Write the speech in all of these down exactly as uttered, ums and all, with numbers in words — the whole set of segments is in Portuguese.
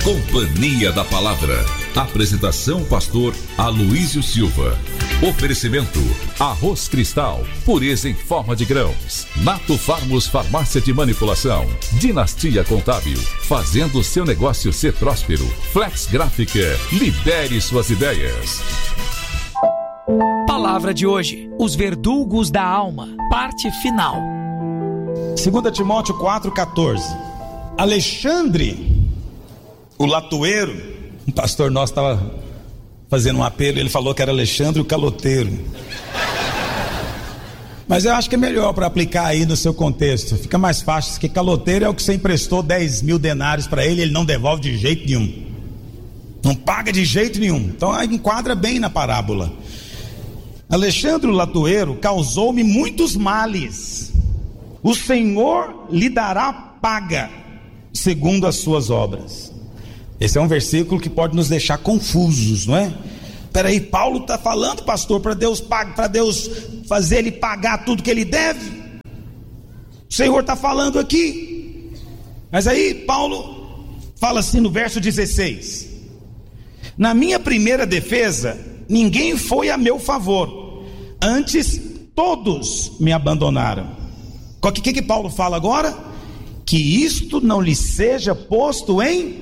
Companhia da Palavra. Apresentação pastor Aloísio Silva. Oferecimento Arroz Cristal, pureza em forma de grãos. Nato Farmos Farmácia de Manipulação. Dinastia Contábil, fazendo seu negócio ser próspero. Flex Gráfica, lidere suas ideias. Palavra de hoje, os verdugos da alma, parte final. Segunda Timóteo quatro, quatorze. Alexandre, o latoeiro, um pastor nosso estava fazendo um apelo, ele falou que era Alexandre o caloteiro. Mas eu acho que é melhor para aplicar aí no seu contexto, fica mais fácil, porque caloteiro é o que você emprestou dez mil denários para ele, ele não devolve de jeito nenhum, não paga de jeito nenhum. Então aí enquadra bem na parábola. Alexandre o latoeiro causou-me muitos males, o Senhor lhe dará paga segundo as suas obras. Esse é um versículo que pode nos deixar confusos, não é? Peraí, Paulo está falando, pastor, para Deus, para Deus fazer ele pagar tudo que ele deve? O Senhor está falando aqui. Mas aí Paulo fala assim no verso dezesseis: na minha primeira defesa, ninguém foi a meu favor, antes todos me abandonaram. O que, que Paulo fala agora? Que isto não lhe seja posto em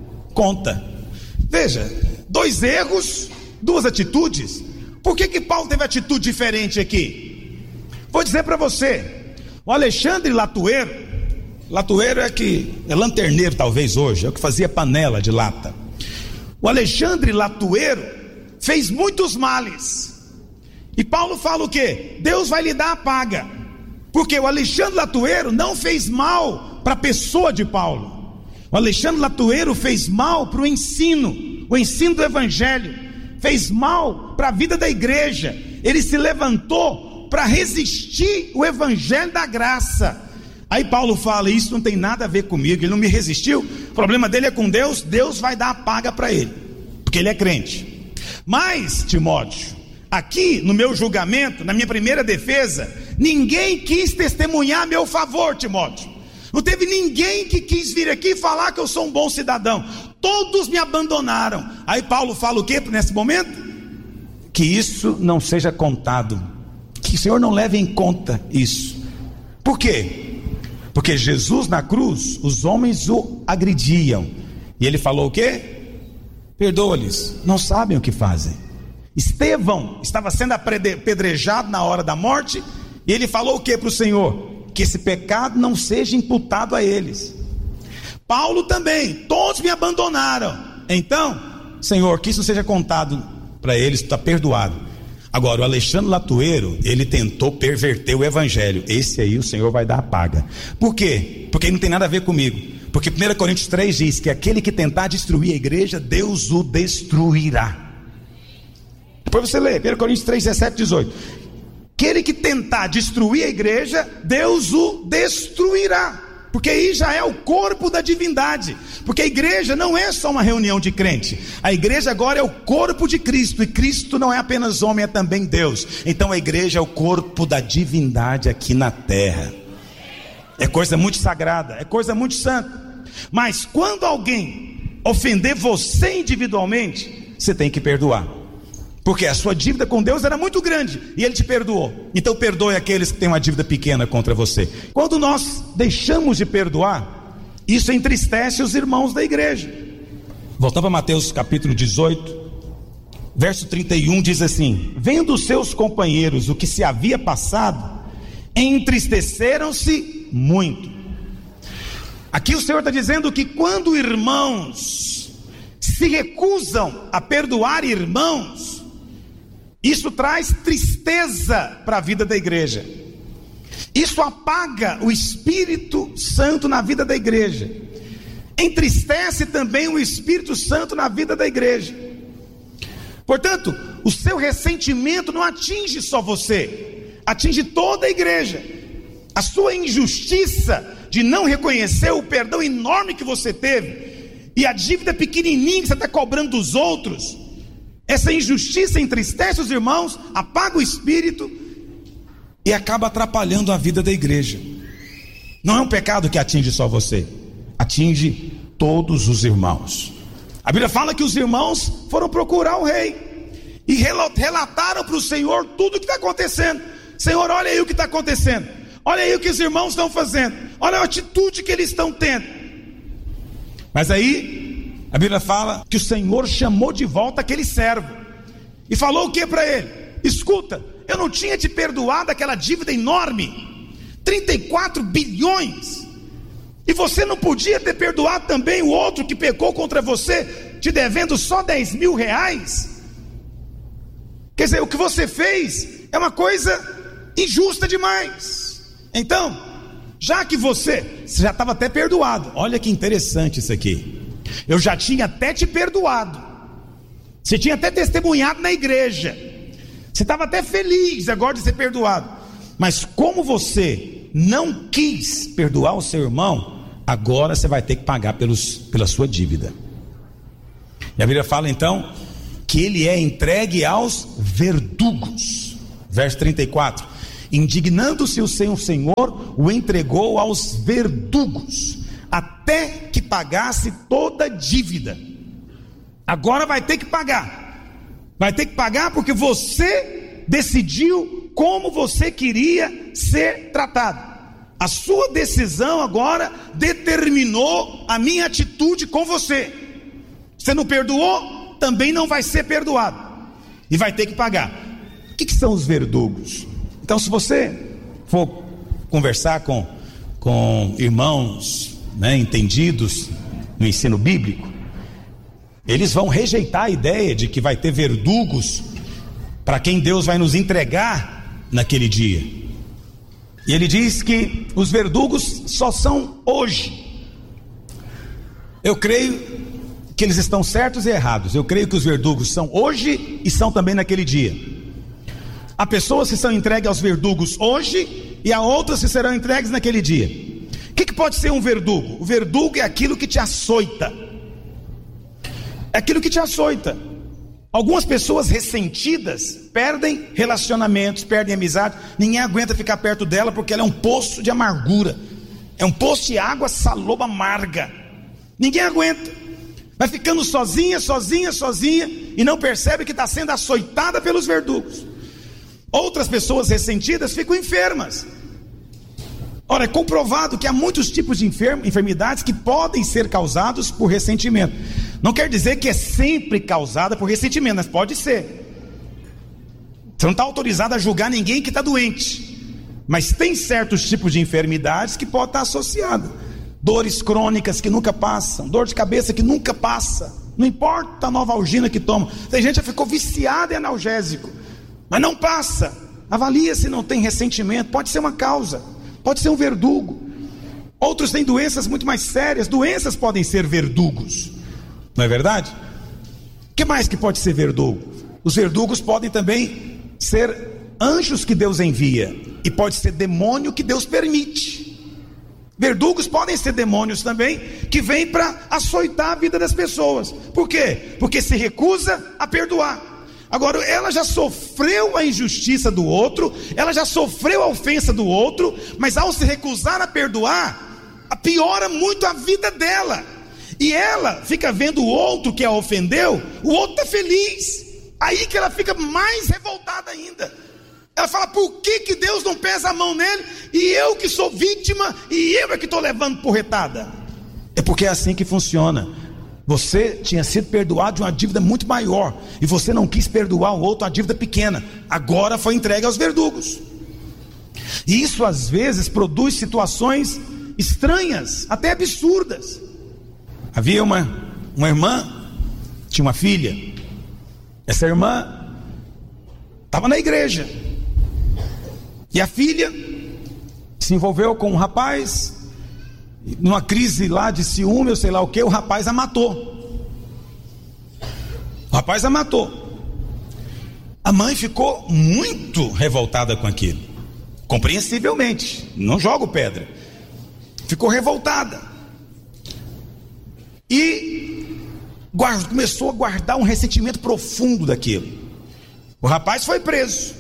conta. Veja, dois erros, duas atitudes. Por que que Paulo teve atitude diferente aqui? Vou dizer para você, o Alexandre latoeiro, latoeiro é que é lanterneiro talvez hoje, é o que fazia panela de lata. O Alexandre latoeiro fez muitos males, e Paulo fala o quê? Deus vai lhe dar a paga, porque o Alexandre latoeiro não fez mal para a pessoa de Paulo. O Alexandre latoeiro fez mal para o ensino, o ensino do evangelho, fez mal para a vida da igreja. Ele se levantou para resistir o evangelho da graça. Aí Paulo fala, isso não tem nada a ver comigo, ele não me resistiu, o problema dele é com Deus, Deus vai dar a paga para ele, porque ele é crente. Mas, Timóteo, aqui no meu julgamento, na minha primeira defesa, ninguém quis testemunhar a meu favor, Timóteo. Não teve ninguém que quis vir aqui falar que eu sou um bom cidadão. Todos me abandonaram. Aí Paulo fala o que nesse momento? Que isso não seja contado, que o Senhor não leve em conta isso. Por quê? Porque Jesus na cruz, os homens o agrediam, e ele falou o quê? Perdoa-lhes, não sabem o que fazem. Estevão estava sendo apedrejado na hora da morte, e ele falou o que para o Senhor? Que esse pecado não seja imputado a eles. Paulo também, todos me abandonaram. Então, Senhor, que isso seja contado para eles, está perdoado. Agora, o Alexandre latoeiro, ele tentou perverter o evangelho. Esse aí o Senhor vai dar a paga. Por quê? Porque não tem nada a ver comigo. Porque primeira Coríntios três diz que aquele que tentar destruir a igreja, Deus o destruirá. Depois você lê, primeira Coríntios três, dezessete, dezoito. Aquele que tentar destruir a igreja, Deus o destruirá, porque aí já é o corpo da divindade, porque a igreja não é só uma reunião de crente, a igreja agora é o corpo de Cristo, e Cristo não é apenas homem, é também Deus. Então a igreja é o corpo da divindade aqui na terra, é coisa muito sagrada, é coisa muito santa. Mas quando alguém ofender você individualmente, você tem que perdoar, porque a sua dívida com Deus era muito grande e Ele te perdoou. Então perdoe aqueles que têm uma dívida pequena contra você. Quando nós deixamos de perdoar, isso entristece os irmãos da igreja. Voltando para Mateus capítulo dezoito, verso trinta e um, diz assim: vendo os seus companheiros o que se havia passado, entristeceram-se muito. Aqui o Senhor está dizendo que quando irmãos se recusam a perdoar irmãos, isso traz tristeza para a vida da igreja. Isso apaga o Espírito Santo na vida da igreja. Entristece também o Espírito Santo na vida da igreja. Portanto, o seu ressentimento não atinge só você, atinge toda a igreja. A sua injustiça de não reconhecer o perdão enorme que você teve, e a dívida pequenininha que você está cobrando dos outros, essa injustiça entristece os irmãos, apaga o espírito e acaba atrapalhando a vida da igreja. Não é um pecado que atinge só você, atinge todos os irmãos. A Bíblia fala que os irmãos foram procurar o rei e relataram para o Senhor tudo o que está acontecendo. Senhor, olha aí o que está acontecendo, olha aí o que os irmãos estão fazendo, olha a atitude que eles estão tendo. Mas aí a Bíblia fala que o Senhor chamou de volta aquele servo e falou o que para ele? Escuta, eu não tinha te perdoado aquela dívida enorme, trinta e quatro bilhões, e você não podia ter perdoado também o outro que pecou contra você, te devendo só dez mil reais? Quer dizer, o que você fez é uma coisa injusta demais. Então, já que você, você já estava até perdoado, olha que interessante isso aqui, eu já tinha até te perdoado, você tinha até testemunhado na igreja, você estava até feliz agora de ser perdoado, mas como você não quis perdoar o seu irmão, agora você vai ter que pagar pelos, pela sua dívida. E a Bíblia fala então que ele é entregue aos verdugos. Verso trinta e quatro: indignando-se o seu senhor, o entregou aos verdugos, até que pagasse toda a dívida. Agora vai ter que pagar, vai ter que pagar porque você decidiu como você queria ser tratado. A sua decisão agora determinou a minha atitude com você. Você não perdoou, também não vai ser perdoado e vai ter que pagar. O que, que são os verdugos? Então, se você for conversar com, com irmãos, né, entendidos no ensino bíblico, eles vão rejeitar a ideia de que vai ter verdugos para quem Deus vai nos entregar naquele dia. E ele diz que os verdugos só são hoje. Eu creio que eles estão certos e errados. Eu creio que os verdugos são hoje e são também naquele dia. Há pessoas que são entregues aos verdugos hoje e há outras que serão entregues naquele dia. O que, que pode ser um verdugo? O verdugo é aquilo que te açoita. É aquilo que te açoita. Algumas pessoas ressentidas perdem relacionamentos, perdem amizade. Ninguém aguenta ficar perto dela porque ela é um poço de amargura, é um poço de água saloba amarga. Ninguém aguenta. Vai ficando sozinha, sozinha, sozinha e não percebe que está sendo açoitada pelos verdugos. Outras pessoas ressentidas ficam enfermas. Ora, é comprovado que há muitos tipos de enfermidades que podem ser causados por ressentimento. Não quer dizer que é sempre causada por ressentimento, mas pode ser. Você não está autorizado a julgar ninguém que está doente, mas tem certos tipos de enfermidades que podem estar associadas. Dores crônicas que nunca passam, dor de cabeça que nunca passa, não importa a novalgina que toma. Tem gente que ficou viciada em analgésico, mas não passa. Avalia se não tem ressentimento, pode ser uma causa, pode ser um verdugo. Outros têm doenças muito mais sérias, doenças podem ser verdugos, não é verdade? O que mais que pode ser verdugo? Os verdugos podem também ser anjos que Deus envia, e pode ser demônio que Deus permite. Verdugos podem ser demônios também, que vêm para açoitar a vida das pessoas. Por quê? Porque se recusa a perdoar. Agora, ela já sofreu a injustiça do outro, ela já sofreu a ofensa do outro, mas ao se recusar a perdoar, piora muito a vida dela. E ela fica vendo o outro que a ofendeu, o outro está feliz. Aí que ela fica mais revoltada ainda. Ela fala, por que que Deus não pesa a mão nele, e eu que sou vítima, e eu é que estou levando porretada? É porque é assim que funciona. Você tinha sido perdoado de uma dívida muito maior, e você não quis perdoar o outro uma dívida pequena, agora foi entregue aos verdugos. E isso às vezes produz situações estranhas, até absurdas. Havia uma, uma irmã, tinha uma filha. Essa irmã estava na igreja, e a filha se envolveu com um rapaz, numa crise lá de ciúme, eu sei lá o que, o rapaz a matou. O rapaz a matou. A mãe ficou muito revoltada com aquilo, compreensivelmente, não jogo pedra. Ficou revoltada e guarda, começou a guardar um ressentimento profundo daquilo. O rapaz foi preso.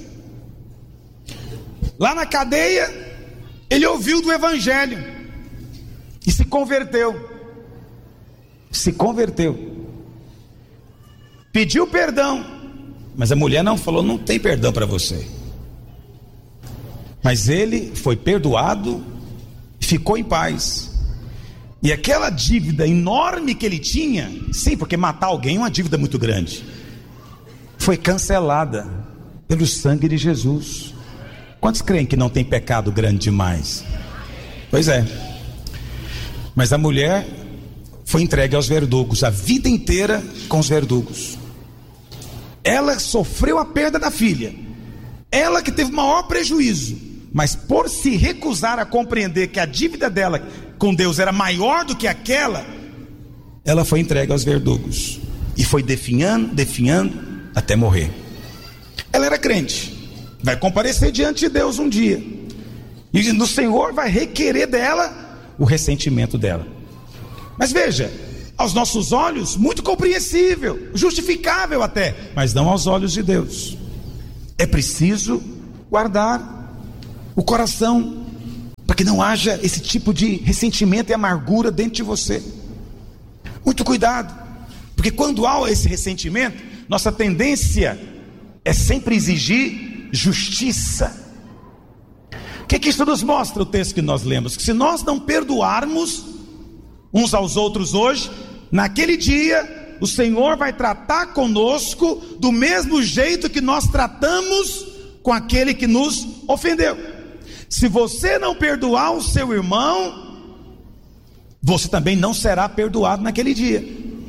Lá na cadeia, ele ouviu do evangelho e se converteu. se converteu, pediu perdão, mas a mulher não falou: não tem perdão para você. Mas ele foi perdoado, ficou em paz. E aquela dívida enorme que ele tinha, sim, porque matar alguém é uma dívida muito grande, foi cancelada pelo sangue de Jesus. Quantos creem que não tem pecado grande demais? Pois é. Mas a mulher foi entregue aos verdugos, a vida inteira com os verdugos. Ela sofreu a perda da filha, ela que teve o maior prejuízo, mas por se recusar a compreender que a dívida dela com Deus era maior do que aquela, ela foi entregue aos verdugos e foi definhando, definhando até morrer. Ela era crente, vai comparecer diante de Deus um dia, e no Senhor vai requerer dela o ressentimento dela. Mas veja, aos nossos olhos, muito compreensível, justificável até, mas não aos olhos de Deus. É preciso guardar o coração, para que não haja esse tipo de ressentimento e amargura dentro de você. Muito cuidado, porque quando há esse ressentimento, nossa tendência é sempre exigir justiça. O que, que isso nos mostra, o texto que nós lemos? Que se nós não perdoarmos uns aos outros hoje, naquele dia o Senhor vai tratar conosco do mesmo jeito que nós tratamos com aquele que nos ofendeu. Se você não perdoar o seu irmão, você também não será perdoado naquele dia.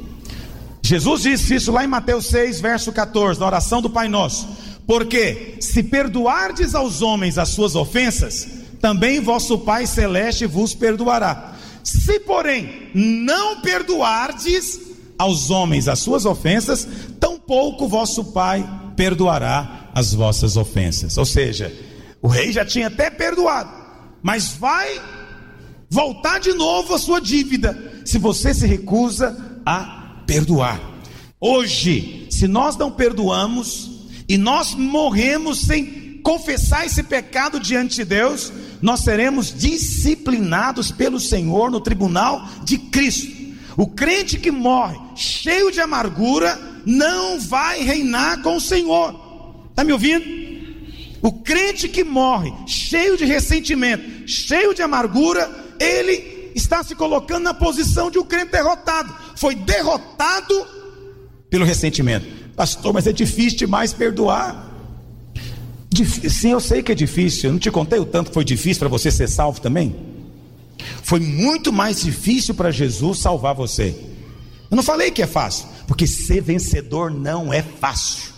Jesus disse isso lá em Mateus seis, verso catorze, na oração do Pai Nosso: porque se perdoardes aos homens as suas ofensas, também vosso Pai Celeste vos perdoará. Se porém não perdoardes aos homens as suas ofensas, tampouco vosso Pai perdoará as vossas ofensas. Ou seja, o rei já tinha até perdoado, mas vai voltar de novo a sua dívida, se você se recusa a perdoar. Hoje, se nós não perdoamos, e nós morremos sem confessar esse pecado diante de Deus, nós seremos disciplinados pelo Senhor no tribunal de Cristo. O crente que morre cheio de amargura não vai reinar com o Senhor. Está me ouvindo? O crente que morre cheio de ressentimento, cheio de amargura, ele está se colocando na posição de um crente derrotado. Foi derrotado pelo ressentimento. Pastor, mas é difícil demais perdoar. Sim, eu sei que é difícil. Eu não te contei o tanto que foi difícil para você ser salvo também? Foi muito mais difícil para Jesus salvar você. Eu não falei que é fácil, porque ser vencedor não é fácil.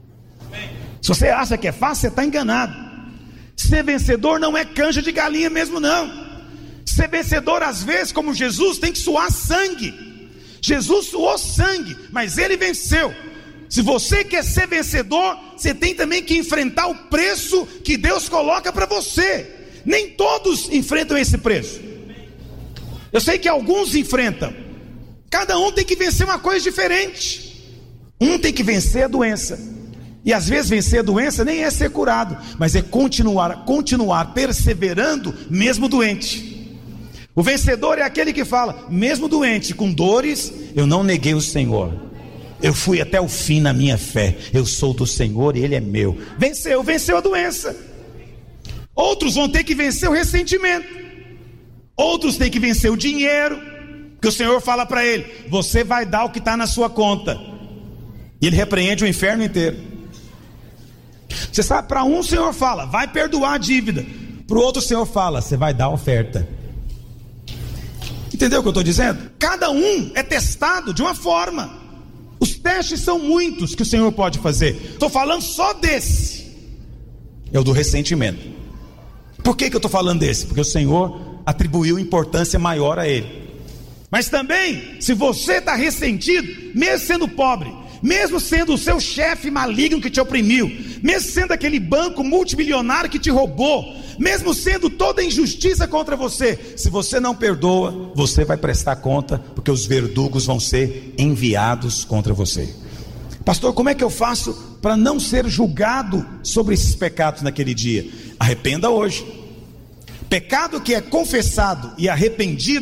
Se você acha que é fácil, você está enganado. Ser vencedor não é canja de galinha mesmo não. Ser vencedor às vezes, como Jesus, tem que suar sangue. Jesus suou sangue, mas ele venceu. Se você quer ser vencedor, você tem também que enfrentar o preço que Deus coloca para você. Nem todos enfrentam esse preço. Eu sei que alguns enfrentam. Cada um tem que vencer uma coisa diferente. Um tem que vencer a doença. E às vezes vencer a doença nem é ser curado, mas é continuar, continuar perseverando mesmo doente. O vencedor é aquele que fala: mesmo doente, com dores, eu não neguei o Senhor. Eu fui até o fim na minha fé. Eu sou do Senhor e Ele é meu. Venceu, venceu a doença. Outros vão ter que vencer o ressentimento. Outros têm que vencer o dinheiro, que o Senhor fala para ele: você vai dar o que está na sua conta. E ele repreende o inferno inteiro. Você sabe, para um o Senhor fala: vai perdoar a dívida. Para o outro o Senhor fala: você vai dar a oferta. Entendeu o que eu estou dizendo? Cada um é testado de uma forma. Os testes são muitos que o Senhor pode fazer. Estou falando só desse. É o do ressentimento. Por que que eu estou falando desse? Porque o Senhor atribuiu importância maior a ele. Mas também, se você está ressentido, mesmo sendo pobre, mesmo sendo o seu chefe maligno que te oprimiu, mesmo sendo aquele banco multimilionário que te roubou, mesmo sendo toda injustiça contra você, se você não perdoa, você vai prestar conta, porque os verdugos vão ser enviados contra você. Pastor, como é que eu faço para não ser julgado sobre esses pecados naquele dia? Arrependa hoje. Pecado que é confessado e arrependido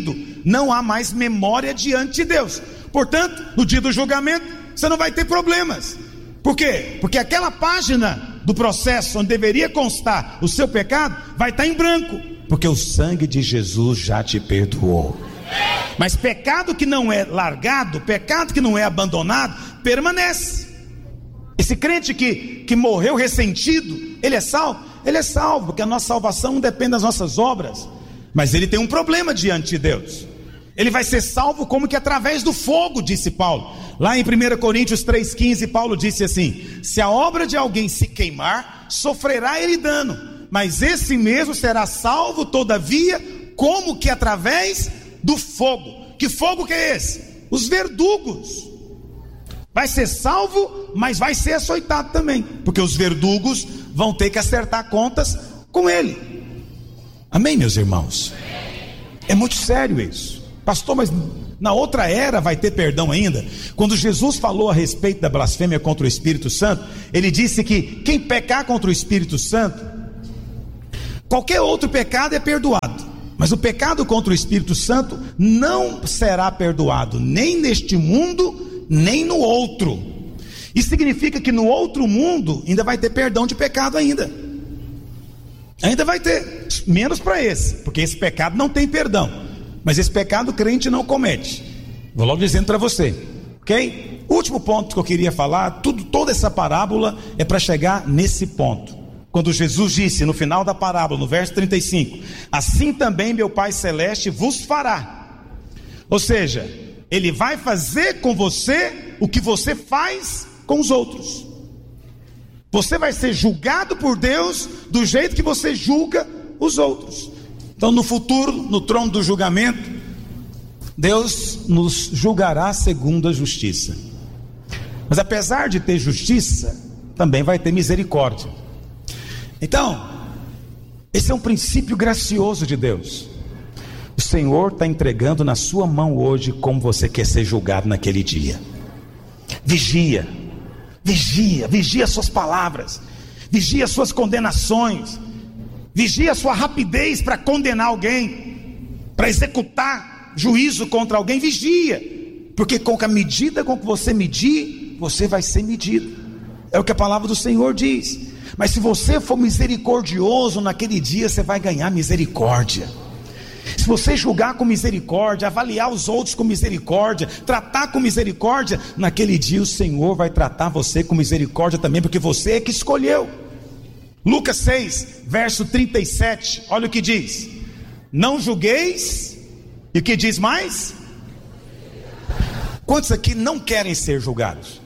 não há mais memória diante de Deus. Portanto, no dia do julgamento, você não vai ter problemas. Por quê? Porque aquela página do processo onde deveria constar o seu pecado vai estar em branco, porque o sangue de Jesus já te perdoou. Mas pecado que não é largado, pecado que não é abandonado, permanece. Esse crente que, que morreu ressentido, ele é salvo? Ele é salvo, porque a nossa salvação não depende das nossas obras. Mas ele tem um problema diante de Deus. Ele vai ser salvo como que através do fogo, disse Paulo. Lá em primeira Coríntios três quinze, Paulo disse assim: se a obra de alguém se queimar, sofrerá ele dano, mas esse mesmo será salvo todavia, como que através do fogo. Que fogo que é esse? Os verdugos. Vai ser salvo, mas vai ser açoitado também, porque os verdugos vão ter que acertar contas com ele. Amém, meus irmãos? É muito sério isso. Pastor, mas na outra era vai ter perdão ainda? Quando Jesus falou a respeito da blasfêmia contra o Espírito Santo, ele disse que quem pecar contra o Espírito Santo, qualquer outro pecado é perdoado, mas o pecado contra o Espírito Santo não será perdoado, nem neste mundo, nem no outro. Isso significa que no outro mundo ainda vai ter perdão de pecado ainda. Ainda vai ter, menos para esse, porque esse pecado não tem perdão. Mas esse pecado o crente não comete. Vou logo dizendo para você, ok? Último ponto que eu queria falar, tudo, toda essa parábola é para chegar nesse ponto. Quando Jesus disse no final da parábola, no verso trinta e cinco: assim também meu Pai Celeste vos fará. Ou seja, Ele vai fazer com você o que você faz com os outros. Você vai ser julgado por Deus do jeito que você julga os outros. Então no futuro, no trono do julgamento, Deus nos julgará segundo a justiça. Mas apesar de ter justiça, também vai ter misericórdia. Então, esse é um princípio gracioso de Deus. O Senhor está entregando na sua mão hoje como você quer ser julgado naquele dia. Vigia, vigia, vigia as suas palavras, vigia as suas condenações, vigia a sua rapidez para condenar alguém, para executar juízo contra alguém. Vigia, porque com a medida com que você medir, você vai ser medido. É o que a palavra do Senhor diz. Mas se você for misericordioso naquele dia, você vai ganhar misericórdia. Se você julgar com misericórdia, avaliar os outros com misericórdia, tratar com misericórdia, naquele dia o Senhor vai tratar você com misericórdia também, porque você é que escolheu. Lucas seis, verso trinta e sete, olha o que diz: não julgueis. E o que diz mais? Quantos aqui não querem ser julgados?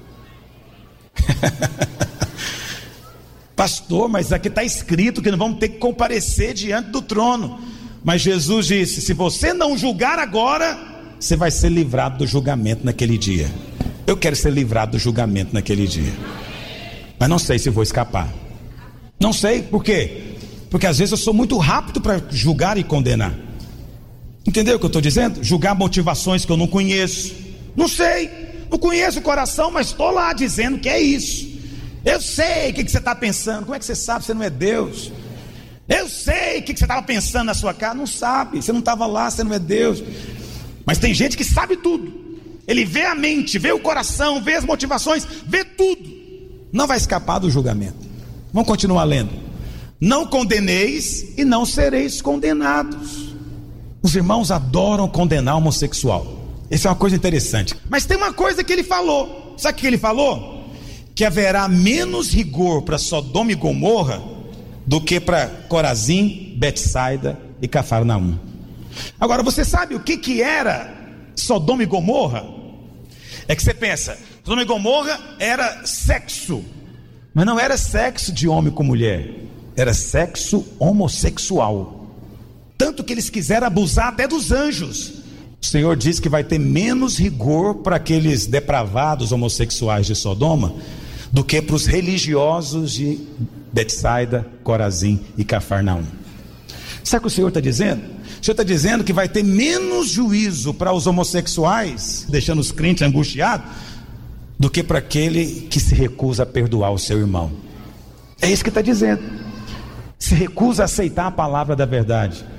Pastor, mas aqui está escrito que nós vamos ter que comparecer diante do trono. Mas Jesus disse: se você não julgar agora, você vai ser livrado do julgamento naquele dia. Eu quero ser livrado do julgamento naquele dia, mas não sei se vou escapar. Não sei, por quê? Porque às vezes eu sou muito rápido para julgar e condenar. Entendeu o que eu estou dizendo? Julgar motivações que eu não conheço. Não sei, não conheço o coração, mas estou lá dizendo que é isso. Eu sei o que, que você está pensando. Como é que você sabe? Você não é Deus. Eu sei o que, que você estava pensando na sua casa. Não sabe, você não estava lá, você não é Deus. Mas tem gente que sabe tudo. Ele vê a mente, vê o coração, vê as motivações, vê tudo. Não vai escapar do julgamento. Vamos continuar lendo. Não condeneis e não sereis condenados. Os irmãos adoram condenar homossexual. Isso é uma coisa interessante. Mas tem uma coisa que ele falou. Sabe o que ele falou? Que haverá menos rigor para Sodoma e Gomorra do que para Corazim, Betsaida e Cafarnaum. Agora, você sabe o que, que era Sodoma e Gomorra? É que você pensa, Sodoma e Gomorra era sexo, mas não era sexo de homem com mulher, era sexo homossexual. Tanto que eles quiseram abusar até dos anjos. O Senhor diz que vai ter menos rigor para aqueles depravados homossexuais de Sodoma do que para os religiosos de Betsaida, Corazim e Cafarnaum. Sabe o que o Senhor está dizendo? O Senhor está dizendo que vai ter menos juízo para os homossexuais, deixando os crentes angustiados, do que para aquele que se recusa a perdoar o seu irmão. É isso que está dizendo. Se recusa a aceitar a palavra da verdade.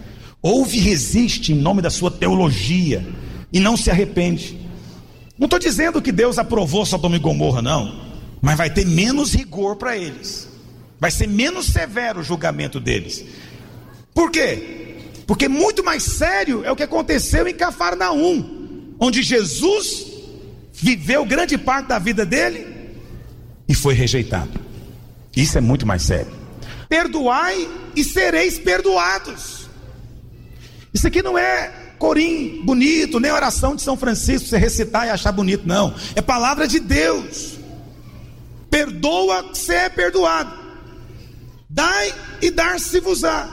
ouve e resiste em nome da sua teologia e não se arrepende. Não estou dizendo que Deus aprovou Sodoma e Gomorra, não, mas vai ter menos rigor para eles, vai ser menos severo o julgamento deles. Por quê? Porque muito mais sério é o que aconteceu em Cafarnaum, onde Jesus viveu grande parte da vida dele e foi rejeitado. Isso é muito mais sério. Perdoai e sereis perdoados. Isso aqui não é corim bonito, nem oração de São Francisco, você recitar e achar bonito, não. É palavra de Deus. Perdoa, você é perdoado. Dai e dar-se-vos-á.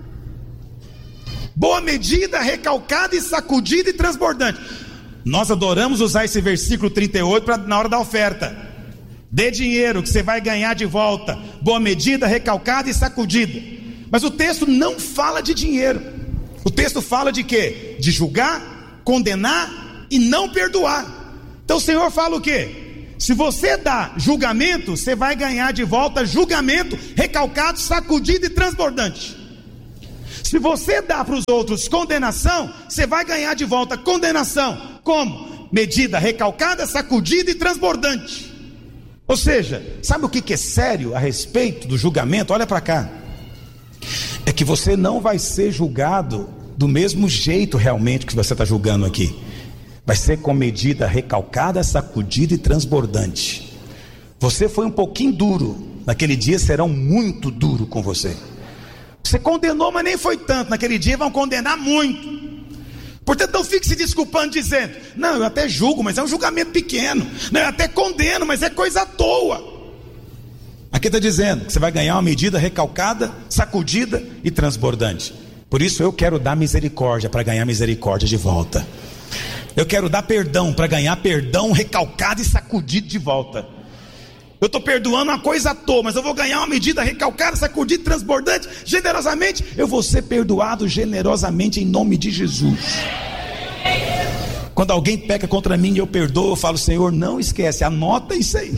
Boa medida, recalcada e sacudida e transbordante. Nós adoramos usar esse versículo trinta e oito pra, na hora da oferta. Dê dinheiro que você vai ganhar de volta. Boa medida, recalcada e sacudida. Mas o texto não fala de dinheiro. O texto fala de quê? De julgar, condenar e não perdoar. Então o Senhor fala o quê? Se você dá julgamento, você vai ganhar de volta julgamento, recalcado, sacudido e transbordante. Se você dá para os outros condenação, você vai ganhar de volta condenação. Como? Medida recalcada, sacudida e transbordante. Ou seja, sabe o que é sério a respeito do julgamento? Olha para cá. É que você não vai ser julgado do mesmo jeito realmente que você está julgando aqui. Vai ser com medida recalcada, sacudida e transbordante. Você foi um pouquinho duro, naquele dia serão muito duro com você. Você condenou, mas nem foi tanto, naquele dia vão condenar muito. Portanto, não fique se desculpando dizendo: não, eu até julgo, mas é um julgamento pequeno. Não, eu até condeno, mas é coisa à toa. Aqui está dizendo que você vai ganhar uma medida recalcada, sacudida e transbordante. Por isso eu quero dar misericórdia para ganhar misericórdia de volta. Eu quero dar perdão para ganhar perdão recalcado e sacudido de volta. Eu estou perdoando uma coisa à toa, mas eu vou ganhar uma medida recalcada, sacudida, transbordante, generosamente. Eu vou ser perdoado generosamente em nome de Jesus. Quando alguém peca contra mim e eu perdoo, eu falo: Senhor, não esquece, anota isso aí.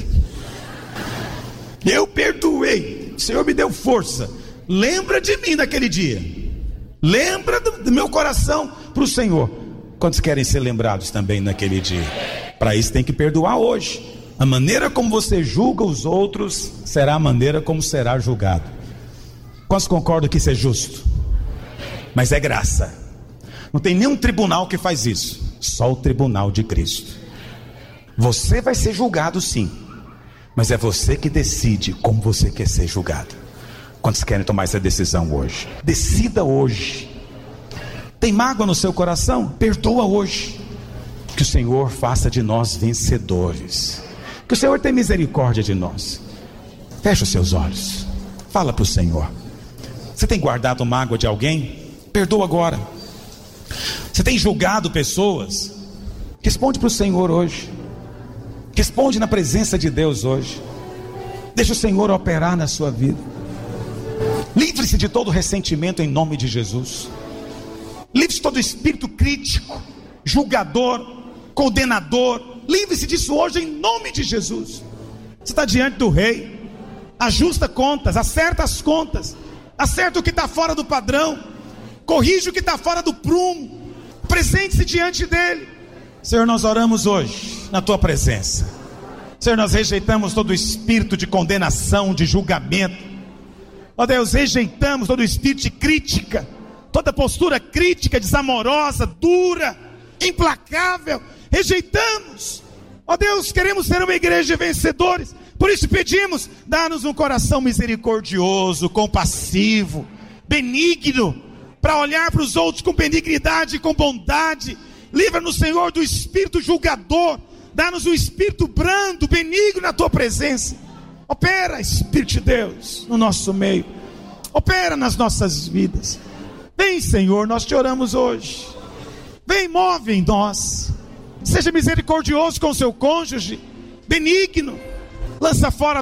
Eu perdoei, o Senhor me deu força. Lembra de mim naquele dia. Lembra do, do meu coração para o Senhor. Quantos querem ser lembrados também naquele dia? Para isso tem que perdoar hoje. A maneira como você julga os outros será a maneira como será julgado. Quantos concordam que isso é justo? Mas é graça. Não tem nenhum tribunal que faz isso. Só o tribunal de Cristo. Você vai ser julgado sim, mas é você que decide como você quer ser julgado. Quantos querem tomar essa decisão hoje? Decida hoje. Tem mágoa no seu coração? Perdoa hoje. Que o Senhor faça de nós vencedores. Que o Senhor tenha misericórdia de nós. Feche os seus olhos. Fala para o Senhor. Você tem guardado mágoa de alguém? Perdoa agora. Você tem julgado pessoas? Responde para o Senhor hoje. Responde na presença de Deus hoje. Deixa o Senhor operar na sua vida. Livre-se de todo ressentimento em nome de Jesus. Livre-se de todo espírito crítico, julgador, condenador. Livre-se disso hoje em nome de Jesus. Você está diante do rei. Ajusta contas, acerta as contas. Acerta o que está fora do padrão. Corrige o que está fora do prumo. Apresente-se diante dele. Senhor, nós oramos hoje na tua presença. Senhor, nós rejeitamos todo espírito de condenação, de julgamento. Ó Deus, rejeitamos todo espírito de crítica, toda postura crítica, desamorosa, dura, implacável. Rejeitamos. Ó Deus, queremos ser uma igreja de vencedores. Por isso pedimos: dá-nos um coração misericordioso, compassivo, benigno, para olhar para os outros com benignidade e com bondade. Livra-nos, Senhor, do espírito julgador. Dá-nos um espírito brando, benigno na tua presença. Opera, Espírito de Deus, no nosso meio. Opera nas nossas vidas. Vem, Senhor, nós te oramos hoje. Vem, move em nós. Seja misericordioso com o seu cônjuge, benigno. Lança fora